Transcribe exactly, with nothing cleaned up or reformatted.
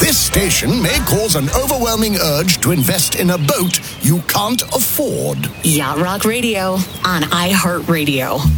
This station may cause an overwhelming urge to invest in a boat you can't afford. Yacht Rock Radio on iHeartRadio.